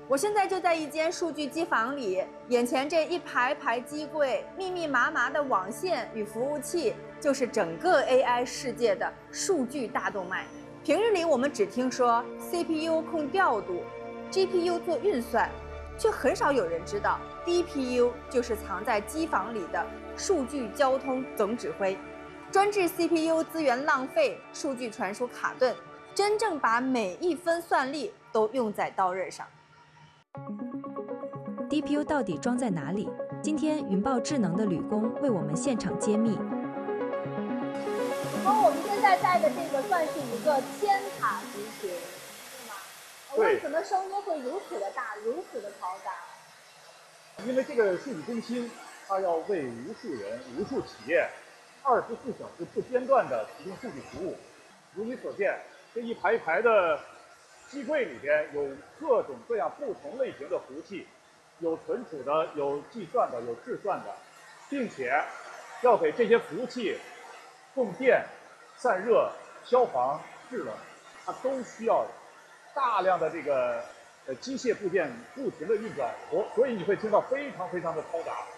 我现在就在一间数据机房里，眼前这一排排机柜、密密麻麻的网线与服务器，就是整个 AI 世界的数据大动脉。平日里我们只听说 CPU 控调度，GPU 做运算，却很少有人知道 DPU 就是藏在机房里的数据交通总指挥，专治 CPU 资源浪费、数据传输卡顿，真正把每一分算力都用在刀刃上。 DPU 到底装在哪里？今天云豹智能的吕工为我们现场揭秘。 我们现在在的这个算是一个千塔集群，对吗？为什么声音会如此的大，如此的嘈杂？ 因为这个数据中心，它要为无数人、无数企业24小时不间断地提供数据服务。如你所见，这一排一排的机柜里边有各种各样不同类型的服务器，有存储的，有计算的，有制算的，并且要给这些服务器供电、散热、消防、制冷，它都需要大量的这个机械部件不停的运转，所以你会听到非常非常的嘈杂。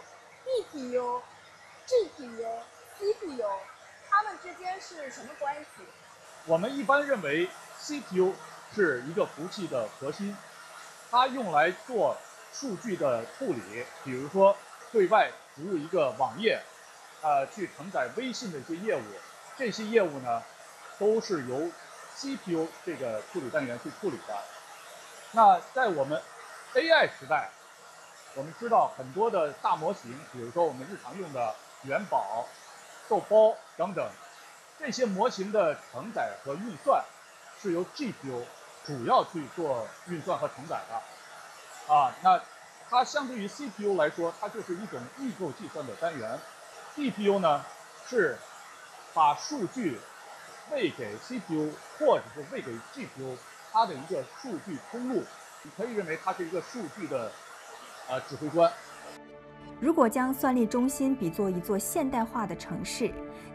DPU、GPU、CPU， 它们之间是什么关系？ 我们一般认为 CPU 是一个服务器的核心，它用来做数据的处理，比如说对外服务一个网页，去承载微信的一些业务，这些业务呢都是由 CPU 这个处理单元去处理的。那在我们 AI 时代，我们知道很多的大模型，比如说我们日常用的元宝、豆包等等，这些模型的承载和运算是由 GPU 主要去做运算和承载的。那它相对于 CPU 来说，它就是一种异构计算的单元。DPU 呢是把数据喂给 CPU 或者是喂给 GPU 它的一个数据通路，你可以认为它是一个数据的指挥官。 如果将算力中心比作一座现代化的城市，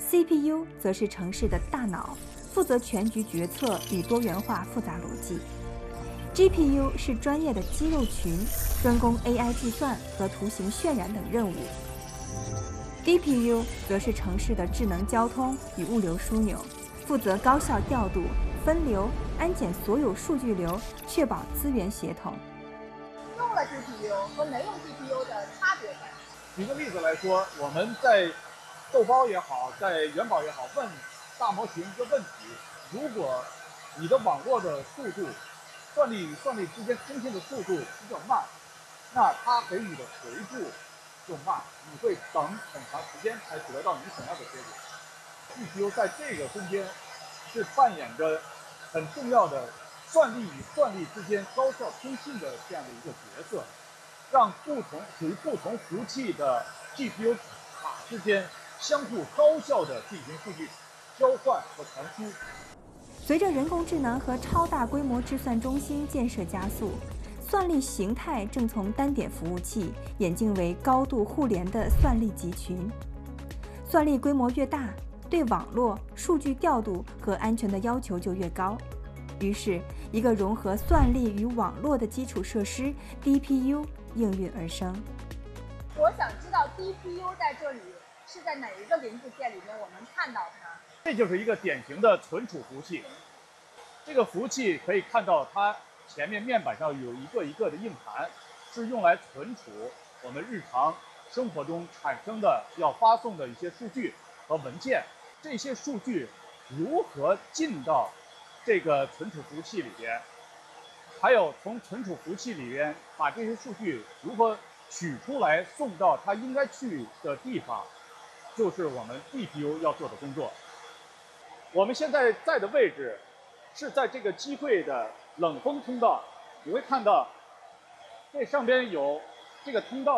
CPU 则是城市的大脑，负责全局决策与多元化复杂逻辑。GPU 是专业的肌肉群，专攻 AI 计算和图形渲染等任务。DPU 则是城市的智能交通与物流枢纽，负责高效调度、分流、安检所有数据流，确保资源协同。 用了 GPU 和没用 GPU 的差别在哪？ 举个例子来说，我们在豆包也好，在元宝也好，问大模型一个问题：如果你的网络的速度、算力与算力之间通信的速度比较慢，那它给你的回复就慢，你会等很长时间才得到你想要的结果。GPU 在这个中间是扮演着很重要的算力与算力之间高效通信的这样的一个角色，让属于不同服务器的 GPU 卡之间相互高效地进行数据交换和传输。 随着人工智能和超大规模计算中心建设加速，算力形态正从单点服务器演进为高度互联的算力集群。算力规模越大，对网络、数据调度和安全的要求就越高。于是，一个融合算力与网络的基础设施 DPU 应运而生。 我想知道 DPU 在这里是在哪一个零部件里面我能看到它？ 这就是一个典型的存储服务器。这个服务器可以看到它前面面板上有一个一个的硬盘，是用来存储我们日常生活中产生的要发送的一些数据和文件。这些数据如何进到这个存储服务器里边，还有从存储服务器里边把这些数据如何取出来送到它应该去的地方，就是我们 DPU 要做的工作。我们现在在的位置是在这个机柜的冷风通道，你会看到这上边有这个通道